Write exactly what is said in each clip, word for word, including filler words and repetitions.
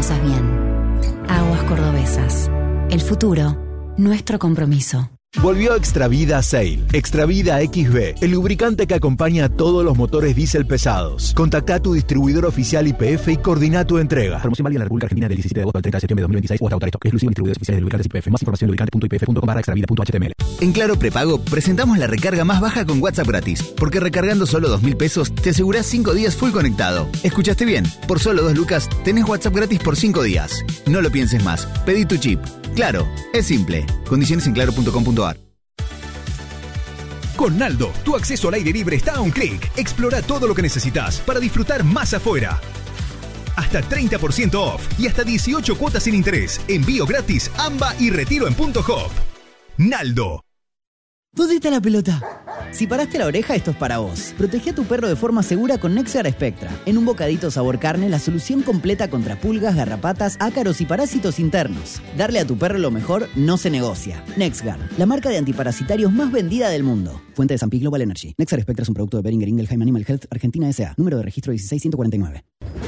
cosas bien. Aguas Cordobesas. El futuro, nuestro compromiso. Volvió Extravida Sail. Extravida X B, el lubricante que acompaña a todos los motores diésel pesados. Contacta a tu distribuidor oficial Y P F y coordina tu entrega. Promoción válida en la República Argentina del diecisiete de agosto al treinta de septiembre de dos mil veintiséis o hasta agotar stock. Exclusivo en distribuidores oficiales de lubricantes Y P F. Más información en lubricante punto i p f punto com barra extravida punto h t m l. En Claro Prepago presentamos la recarga más baja con WhatsApp gratis. Porque recargando solo dos mil pesos te asegurás cinco días full conectado. ¿Escuchaste bien? Por solo dos lucas tenés WhatsApp gratis por cinco días. No lo pienses más. Pedí tu chip. Claro, es simple. Condiciones en claro punto com punto a r. Con Naldo, tu acceso al aire libre está a un clic. Explora todo lo que necesitas para disfrutar más afuera. Hasta treinta por ciento off y hasta dieciocho cuotas sin interés. Envío gratis, AMBA y retiro en punto hop. Naldo. ¿Dónde está la pelota? Si paraste la oreja, esto es para vos. Protege a tu perro de forma segura con NexGard Spectra. En un bocadito sabor carne, la solución completa contra pulgas, garrapatas, ácaros y parásitos internos. Darle a tu perro lo mejor no se negocia. NexGard, la marca de antiparasitarios más vendida del mundo. Fuente de San Pi Global Energy. NexGard Spectra es un producto de Boehringer Ingelheim Animal Health Argentina S A. Número de registro dieciséis ciento cuarenta y nueve.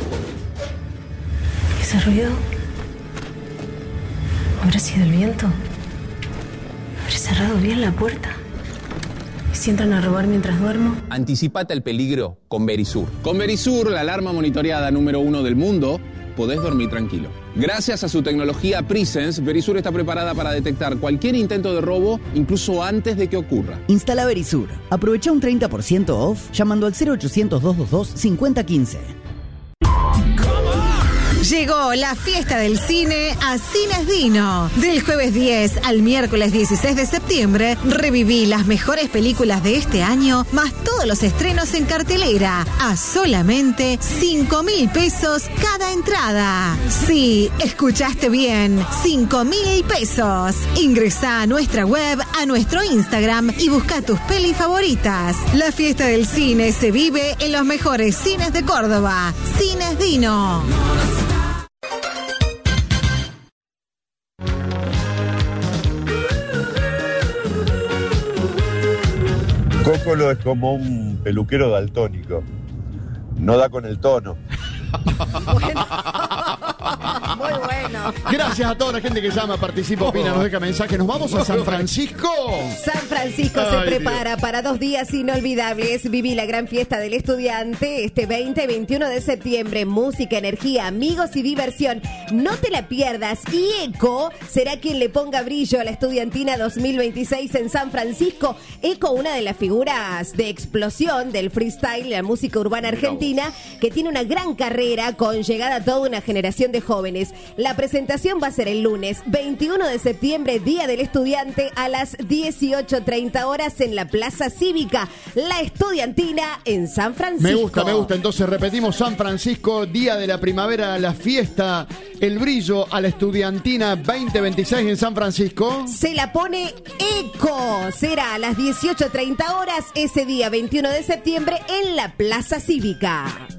¿Ese ruido? ¿Habrá sido el viento? ¿Habré cerrado bien la puerta? ¿Y si entran a robar mientras duermo? Anticipate al peligro con Verisur. Con Verisur, la alarma monitoreada número uno del mundo, podés dormir tranquilo. Gracias a su tecnología Presence, Verisur está preparada para detectar cualquier intento de robo, incluso antes de que ocurra. Instala Verisur. Aprovecha un treinta por ciento off llamando al cero ochocientos, doscientos veintidós, cincuenta quince. Llegó la fiesta del cine a Cines Dino. Del jueves diez al miércoles dieciséis de septiembre, reviví las mejores películas de este año, más todos los estrenos en cartelera, a solamente cinco mil pesos cada entrada. Sí, escuchaste bien, cinco mil pesos. Ingresá a nuestra web, a nuestro Instagram y busca tus pelis favoritas. La fiesta del cine se vive en los mejores cines de Córdoba. Cines Dino. Cócolo es como un peluquero daltónico. No da con el tono. Bueno. Muy bueno. Gracias a toda la gente que llama, participa, opina, nos deja mensajes. Nos vamos a San Francisco. San Francisco Ay, se prepara Dios. para dos días inolvidables. Viví la gran fiesta del estudiante este veinte y veintiuno de septiembre. Música, energía, amigos y diversión. No te la pierdas. Y ECO será quien le ponga brillo a la estudiantina dos mil veintiséis en San Francisco. ECO, una de las figuras de explosión del freestyle y la música urbana argentina, que tiene una gran carrera con llegada a toda una generación de jóvenes. La presentación va a ser el lunes veintiuno de septiembre, Día del Estudiante, a las dieciocho treinta horas en la Plaza Cívica, la estudiantina en San Francisco. Me gusta, me gusta. Entonces repetimos: San Francisco, Día de la Primavera, la fiesta, el brillo a la estudiantina veinte veintiséis en San Francisco. Se la pone ECO. Será a las dieciocho treinta horas ese día veintiuno de septiembre en la Plaza Cívica.